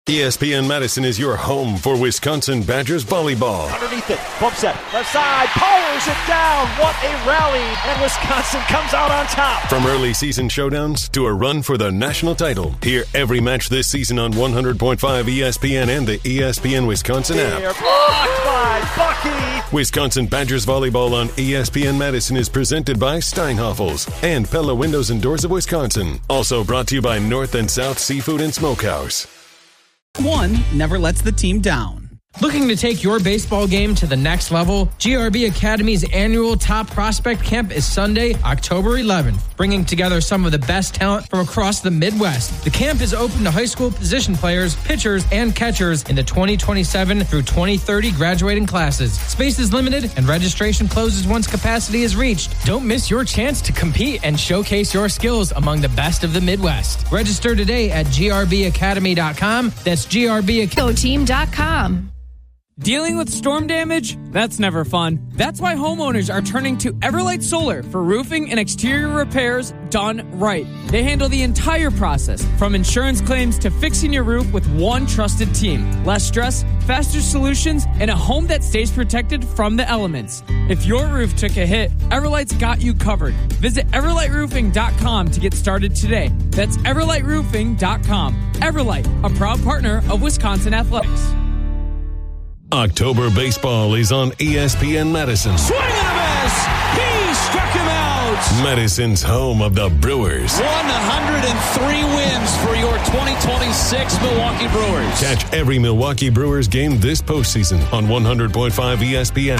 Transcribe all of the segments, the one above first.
ESPN Madison is your home for Wisconsin Badgers volleyball. Underneath it, bump set, left side, powers it down. What a rally, and Wisconsin comes out on top. From early season showdowns to a run for the national title, hear every match this season on 100.5 ESPN and the ESPN Wisconsin app. They're blocked by Bucky. Wisconsin Badgers volleyball on ESPN Madison is presented by Steinhoffels and Pella Windows and Doors of Wisconsin. Also brought to you by North and South Seafood and Smokehouse. One never lets the team down. Looking to take your baseball game to the next level? GRB Academy's annual Top Prospect Camp is Sunday, October 11th, bringing together some of the best talent from across the Midwest. The camp is open to high school position players, pitchers, and catchers in the 2027 through 2030 graduating classes. Space is limited, and registration closes once capacity is reached. Don't miss your chance to compete and showcase your skills among the best of the Midwest. Register today at grbacademy.com. That's GoTeam.com. Dealing with storm damage? That's never fun. That's why homeowners are turning to Everlight Solar for roofing and exterior repairs done right. They handle the entire process, from insurance claims to fixing your roof with one trusted team. Less stress, faster solutions, and a home that stays protected from the elements. If your roof took a hit, Everlight's got you covered. Visit EverlightRoofing.com to get started today. That's EverlightRoofing.com. Everlight, a proud partner of Wisconsin Athletics. October baseball is on ESPN Madison. Swing and a miss. He struck him out. Madison's home of the Brewers. 103 wins for your 2026 Milwaukee Brewers. Catch every Milwaukee Brewers game this postseason on 100.5 ESPN.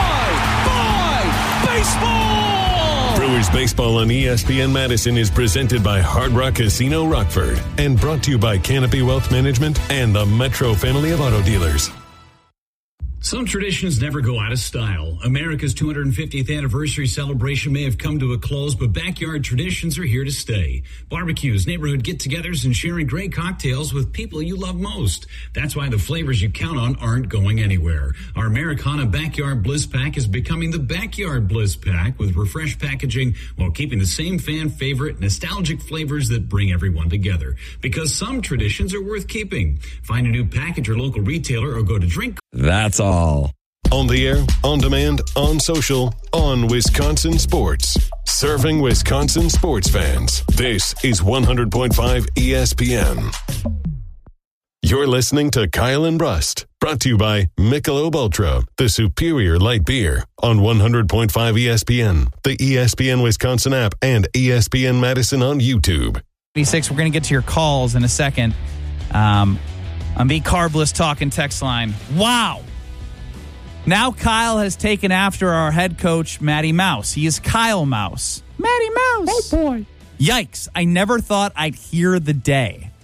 Boy, baseball. Brewers baseball on ESPN Madison is presented by Hard Rock Casino Rockford and brought to you by Canopy Wealth Management and the Metro family of auto dealers. Some traditions never go out of style. America's 250th anniversary celebration may have come to a close, but backyard traditions are here to stay. Barbecues, neighborhood get-togethers, and sharing great cocktails with people you love most. That's why the flavors you count on aren't going anywhere. Our Americana Backyard Bliss Pack is becoming the Backyard Bliss Pack with refreshed packaging while keeping the same fan favorite nostalgic flavors that bring everyone together. Because some traditions are worth keeping. Find a new pack at your local retailer or go to drink. That's all. On the air, on demand, on social, on Wisconsin Sports. Serving Wisconsin sports fans. This is 100.5 ESPN. You're listening to Kyle and Brust. Brought to you by Michelob Ultra, the superior light beer. On 100.5 ESPN, the ESPN Wisconsin app, and ESPN Madison on YouTube. 86, we're going to get to your calls in a second. On the Carbless Talk and text line. Wow. Now Kyle has taken after our head coach, Matty Mouse. He is Kyle Mouse. Matty Mouse. Oh, boy. Yikes. I never thought I'd hear the day.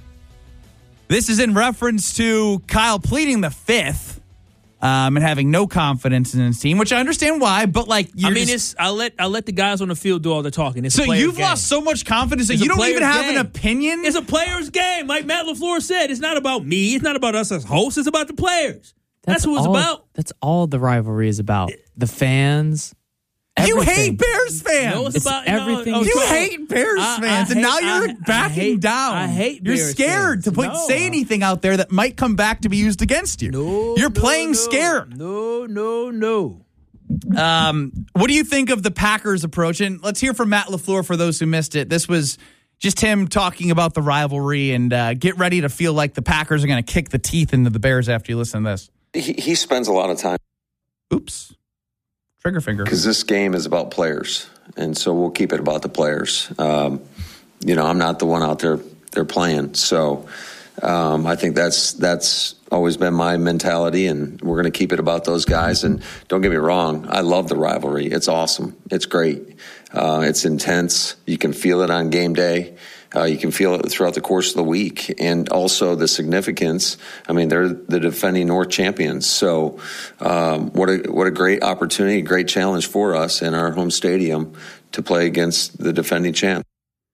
This is in reference to Kyle pleading the fifth and having no confidence in his team, which I understand why, but like... I'll let the guys on the field do all the talking. So you've lost so much confidence that you don't even have an opinion? It's a player's game. Like Matt LaFleur said, it's not about me. It's not about us as hosts. It's about the players. That's what it's about. That's all the rivalry is about. The fans. Everything. You hate Bears fans. No, it's about everything. You hate Bears fans, and now you're backing down. I hate You're Bears scared fans. to say anything out there that might come back to be used against you. You're playing scared. No. What do you think of the Packers' approach? And let's hear from Matt LaFleur for those who missed it. This was just him talking about the rivalry and get ready to feel like the Packers are going to kick the teeth into the Bears after you listen to this. He spends a lot of time. Oops. Trigger finger. Because this game is about players, and so we'll keep it about the players. I'm not the one out there they're playing, so I think that's always been my mentality, and we're going to keep it about those guys. And don't get me wrong, I love the rivalry. It's awesome. It's great. It's intense. You can feel it on game day. You can feel it throughout the course of the week, and also the significance. I mean, they're the defending North champions. So what a great opportunity, great challenge for us in our home stadium to play against the defending champ.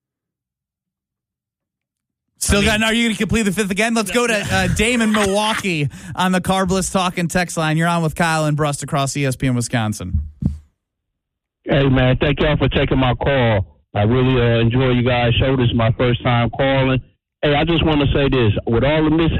Are you going to complete the fifth again? Let's go to Dame in Milwaukee on the Carbless Talk and text line. You're on with Kyle and Brust across ESPN Wisconsin. Hey, man, thank y'all for taking my call. I really enjoy you guys' show. This is my first time calling. Hey, I just want to say this. With all the mishaps